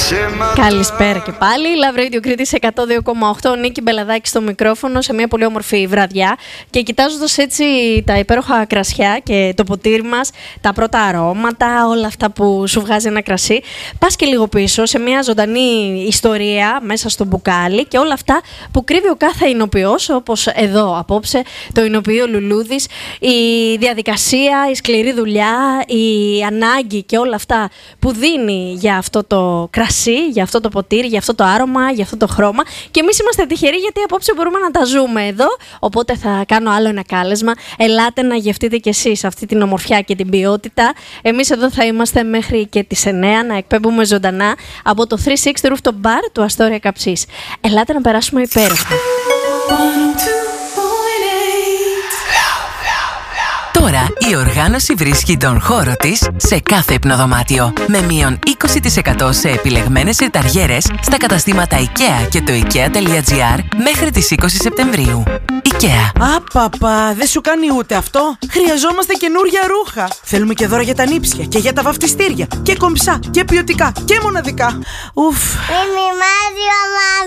Καλησπέρα και πάλι. Love Radio Κρήτης 102,8. Νίκη Μπελαδάκη στο μικρόφωνο σε μια πολύ όμορφη βραδιά. Και κοιτάζοντας έτσι τα υπέροχα κρασιά και το ποτήρι μας, τα πρώτα αρώματα, όλα αυτά που σου βγάζει ένα κρασί, πας και λίγο πίσω σε μια ζωντανή ιστορία μέσα στο μπουκάλι και όλα αυτά που κρύβει ο κάθε εινοποιός, όπως εδώ απόψε το εινοποιείο Λουλούδης, η διαδικασία, η σκληρή δουλειά, η ανάγκη και όλα αυτά που δίνει για αυτό το κρασί, για αυτό το ποτήρι, για αυτό το άρωμα, για αυτό το χρώμα. Και εμείς είμαστε τυχεροί γιατί απόψε μπορούμε να τα ζούμε εδώ. Οπότε θα κάνω άλλο ένα κάλεσμα. Ελάτε να γευτείτε κι εσείς αυτή την ομορφιά και την ποιότητα. Εμείς εδώ θα είμαστε μέχρι και τις 9 να εκπέμπουμε ζωντανά από το 360 Rooftop Bar του Αστόρια Καψής. Ελάτε να περάσουμε υπέροχα. Τώρα η οργάνωση βρίσκει τον χώρο της σε κάθε υπνοδωμάτιο. Με μείον 20% σε επιλεγμένες ρεταριέρες στα καταστήματα IKEA και το IKEA.gr μέχρι τις 20 Σεπτεμβρίου. IKEA. Απαπα, δεν σου κάνει ούτε αυτό. Χρειαζόμαστε καινούρια ρούχα. Θέλουμε και δώρα για τα νύψια και για τα βαφτιστήρια. Και κομψά και ποιοτικά και μοναδικά. Ουφ. Μιμιμάδιο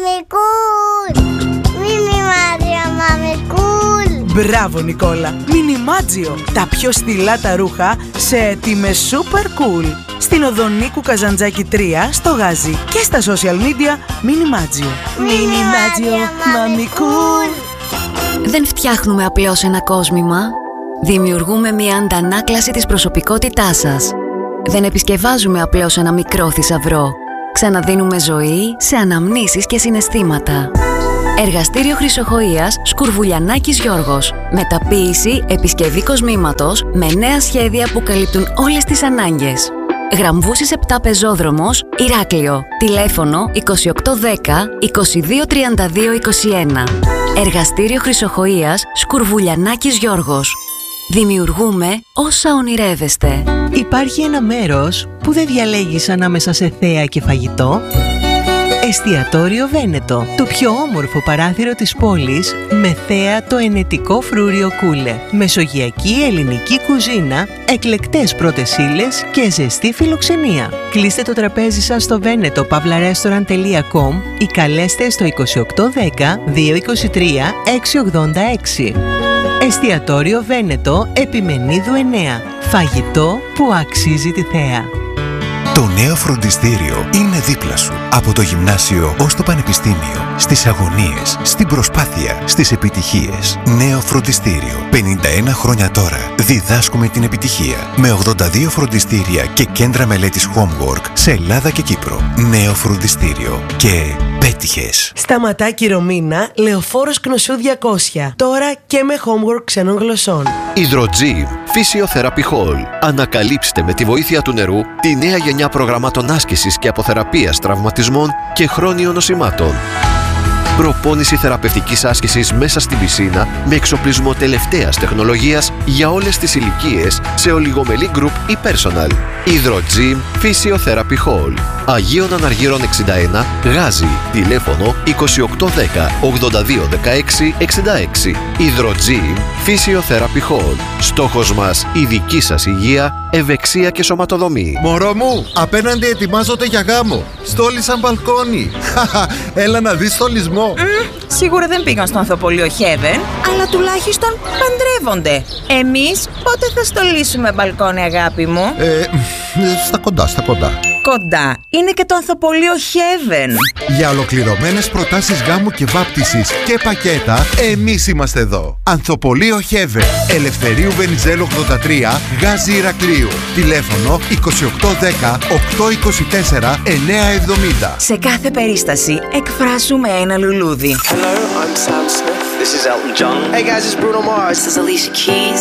μαμικούλ. Μιμιμάδιο μαμικούλ. Μπράβο Νικόλα. Μινιμάτζιο. Τα πιο στυλά τα ρούχα σε τιμές super cool. Στην οδό Νίκου Καζαντζάκη 3 στο Γάζι και στα social media Μινιμάτζιο. Μινιμάτζιο μαμι cool. Δεν φτιάχνουμε απλώς ένα κόσμημα. Δημιουργούμε μια αντανάκλαση της προσωπικότητάς σας. Δεν επισκευάζουμε απλώς ένα μικρό θησαυρό. Ξαναδίνουμε ζωή σε αναμνήσεις και συναισθήματα. Εργαστήριο Χρυσοχοΐας Σκουρβουλιανάκης Γιώργος. Μεταποίηση, επισκευή κοσμήματος με νέα σχέδια που καλύπτουν όλες τις ανάγκες. Γραμβούσης 7 Πεζόδρομος, Ηράκλειο. Τηλέφωνο 2810 2232 21. Εργαστήριο Χρυσοχοΐας Σκουρβουλιανάκης Γιώργος. Δημιουργούμε όσα ονειρεύεστε. Υπάρχει ένα μέρος που δεν διαλέγεις ανάμεσα σε θέα και φαγητό. Εστιατόριο Βένετο, το πιο όμορφο παράθυρο της πόλης με θέα το ενετικό φρούριο Κούλε. Μεσογειακή ελληνική κουζίνα, εκλεκτές πρώτες ύλες και ζεστή φιλοξενία. Κλείστε το τραπέζι σας στο veneto-restaurant.com ή καλέστε στο 2810 223 686. Εστιατόριο Βένετο, Επιμενίδου 9. Φαγητό που αξίζει τη θέα. Το νέο φροντιστήριο είναι δίπλα σου. Από το γυμνάσιο ως το πανεπιστήμιο. Στις αγωνίες, στην προσπάθεια, στις επιτυχίες. Νέο φροντιστήριο. 51 χρόνια τώρα. Διδάσκουμε την επιτυχία. Με 82 φροντιστήρια και κέντρα μελέτης homework σε Ελλάδα και Κύπρο. Νέο φροντιστήριο. Και πέτυχες. Σταματάκι Ρωμίνα, Λεωφόρος Κνωσού 200. Τώρα και με homework ξένων γλωσσών. Hydrogym Physiotherapy Hall. Ανακαλύψτε με τη βοήθεια του νερού τη νέα γενιά προγραμμάτων άσκησης και αποθεραπείας τραυματισμών και χρόνιων νοσημάτων. Προπόνηση θεραπευτικής άσκησης μέσα στην πισίνα με εξοπλισμό τελευταίας τεχνολογίας για όλες τις ηλικίες σε ολιγομελή group ή personal. Hydrogym Physiotherapy Hall. Αγίων Αναργύρων 61, Γάζι. Τηλέφωνο 2810 82 16 66. Hydrogym Physiotherapy Hall. Στόχος μας η δική σας υγεία, ευεξία και σωματοδομή. Μωρό μου, απέναντι ετοιμάζονται για γάμο. Στόλισαν μπαλκόνι. Έλα να δεις στολισμό. Σίγουρα δεν πήγαν στο ανθοπολείο Heaven, αλλά τουλάχιστον παντρεύονται. Εμείς πότε θα στολίσουμε μπαλκόνι, αγάπη μου? Στα κοντά. Κοντά είναι και το ανθοπολείο Heaven. Για ολοκληρωμένες προτάσεις γάμου και βάπτισης και πακέτα, εμείς είμαστε εδώ. Ανθοπολείο Heaven, Ελευθερίου Βενιζέλου 83, Γάζι Ηρακλείου. Τηλέφωνο 2810 824 970. Σε κάθε περίσταση εκφράζουμε ένα λουλούδι. Hello, I'm Sam Smith. This is Elton John. Hey guys, it's Bruno Mars. This is Alicia Keys.